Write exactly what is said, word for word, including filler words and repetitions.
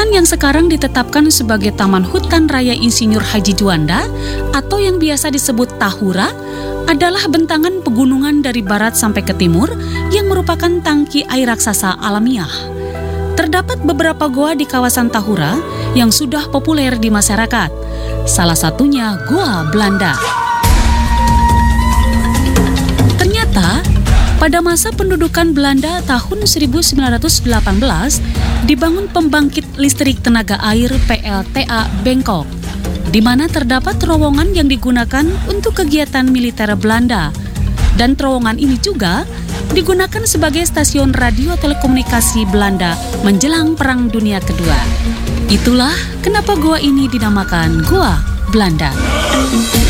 Kawasan yang sekarang ditetapkan sebagai Taman Hutan Raya Insinyur Haji Juanda atau yang biasa disebut Tahura adalah bentangan pegunungan dari barat sampai ke timur yang merupakan tangki air raksasa alamiah. Terdapat beberapa goa di kawasan Tahura yang sudah populer di masyarakat. Salah satunya Goa Belanda. Ternyata, pada masa pendudukan Belanda tahun seribu sembilan ratus delapan belas, dibangun pembangkit listrik tenaga air P L T A Bengkok, di mana terdapat terowongan yang digunakan untuk kegiatan militer Belanda. Dan terowongan ini juga digunakan sebagai stasiun radio telekomunikasi Belanda menjelang Perang Dunia Kedua. Itulah kenapa goa ini dinamakan Goa Belanda.